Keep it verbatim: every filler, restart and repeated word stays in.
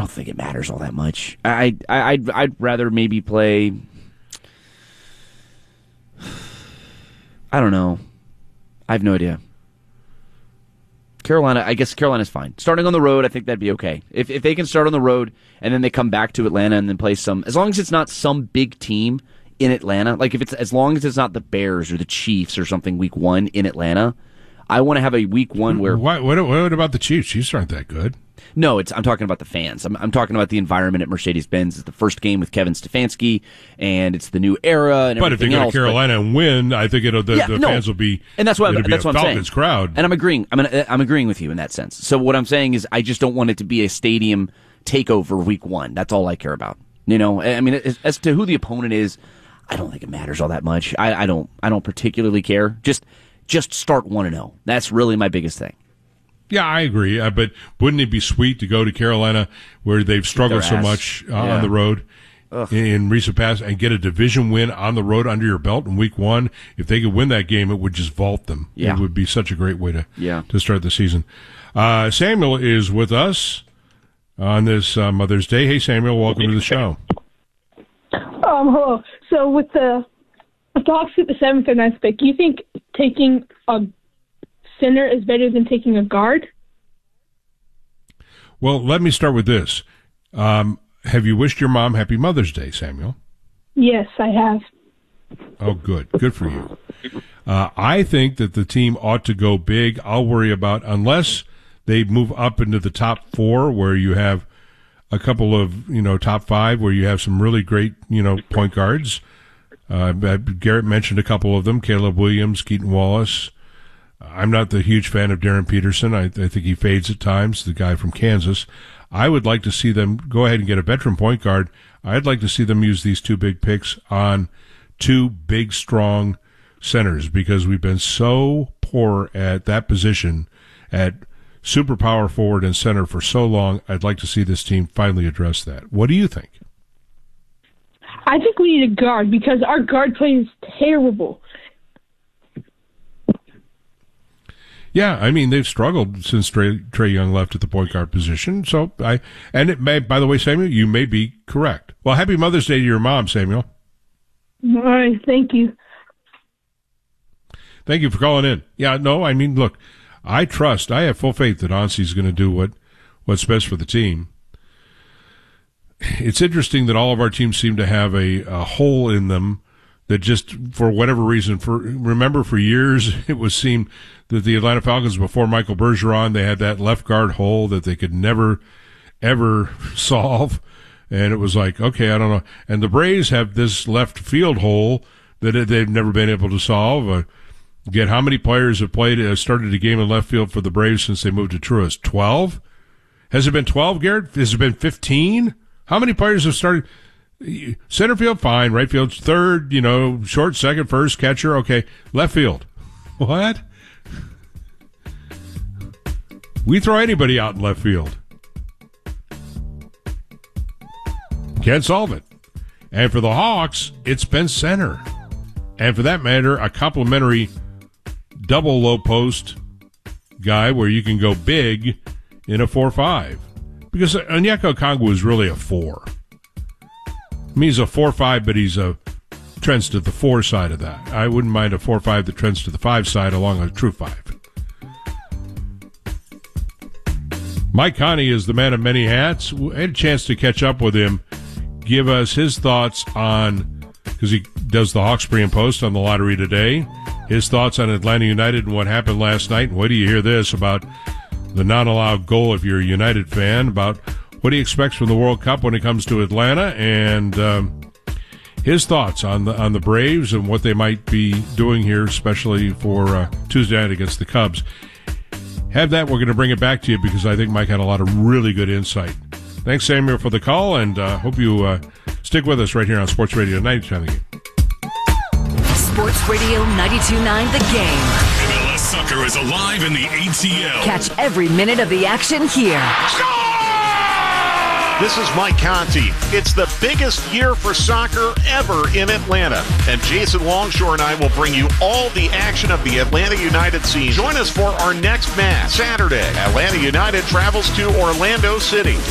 don't think it matters all that much. I, I I'd I'd rather maybe play. I don't know. I have no idea. Carolina, I guess Carolina's fine. Starting on the road, I think that'd be okay. If if they can start on the road and then they come back to Atlanta and then play some, as long as it's not some big team in Atlanta, like if it's as long as it's not the Bears or the Chiefs or something week one in Atlanta, I want to have a week one where. What, what, what about the Chiefs? Chiefs aren't that good. No, it's. I'm talking about the fans. I'm, I'm talking about the environment at Mercedes-Benz. It's the first game with Kevin Stefanski, and it's the new era. And but if they go else, to Carolina but, and win, I think it'll, the, yeah, the no. fans will be. And that's what that's a what I'm Falcons saying. Crowd. And I'm agreeing. I'm I'm agreeing with you in that sense. So what I'm saying is, I just don't want it to be a stadium takeover week one. That's all I care about. You know, I mean, as, as to who the opponent is, I don't think it matters all that much. I, I don't. I don't particularly care. Just just start one and zero. That's really my biggest thing. Yeah, I agree. Uh, but wouldn't it be sweet to go to Carolina, where they've struggled so much uh, yeah. on the road in, in recent past, and get a division win on the road under your belt in week one? If they could win that game, it would just vault them. Yeah. It would be such a great way to yeah. to start the season. Uh, Samuel is with us on this uh, Mother's Day. Hey, Samuel, welcome to the show. Um, hello. So with the if the Hawks get the seventh or ninth pick, you think taking a center is better than taking a guard? Well, let me start with this. Um, have you wished your mom Happy Mother's Day, Samuel? Yes, I have. Oh, good. Good for you. Uh, I think that the team ought to go big. I'll worry about, unless they move up into the top four, where you have a couple of, you know, top five, where you have some really great, you know, point guards. Uh, Garrett mentioned a couple of them, Caleb Williams, Keaton Wallace. I'm not the huge fan of Darren Peterson. I, I think he fades at times, the guy from Kansas. I would like to see them go ahead and get a veteran point guard. I'd like to see them use these two big picks on two big, strong centers, because we've been so poor at that position, at super power forward and center, for so long. I'd like to see this team finally address that. What do you think? I think we need a guard, because our guard play is terrible. Yeah, I mean, they've struggled since Trey, Trey Young left at the point guard position. So I, and it may, by the way, Samuel, you may be correct. Well, happy Mother's Day to your mom, Samuel. All right, thank you. Thank you for calling in. Yeah, no, I mean, look, I trust, I have full faith that Onsi's going to do what, what's best for the team. It's interesting that all of our teams seem to have a, a hole in them that just, for whatever reason, for remember for years it was seemed that the Atlanta Falcons, before Michael Bergeron, they had that left guard hole that they could never, ever solve. And it was like, okay, I don't know. And the Braves have this left field hole that they've never been able to solve. Uh, again, how many players have played, uh, started a game in left field for the Braves since they moved to Truist? twelve? Has it been twelve, Garrett? Has it been fifteen? How many players have started? Center field, fine. Right field, third, you know, short, second, first, catcher, okay. Left field. What? We throw anybody out in left field. Can't solve it. And for the Hawks, it's been center. And for that matter, a complimentary double low post guy where you can go big in a four five. Because Onyeka Okongwu is really a four. I mean, he's a four five, but he's a trends to the four side of that. I wouldn't mind a four five that trends to the five side along a true five. Mike Connie is the man of many hats. I had a chance to catch up with him, give us his thoughts on, because he does the Hawks pre and post on the lottery today, his thoughts on Atlanta United and what happened last night. And wait till you hear this about the non-allowed goal if you're a United fan, about what he expects from the World Cup when it comes to Atlanta, and um, his thoughts on the on the Braves and what they might be doing here, especially for uh, Tuesday night against the Cubs. Have that. We're going to bring it back to you because I think Mike had a lot of really good insight. Thanks, Samuel, for the call, and uh, hope you uh, stick with us right here on Sports Radio ninety-two point nine The Game. Sports Radio ninety-two point nine The Game. M L S Soccer is alive in the A T L. Catch every minute of the action here. This is Mike Conti. It's the biggest year for soccer ever in Atlanta. And Jason Longshore and I will bring you all the action of the Atlanta United season. Join us for our next match. Saturday, Atlanta United travels to Orlando City.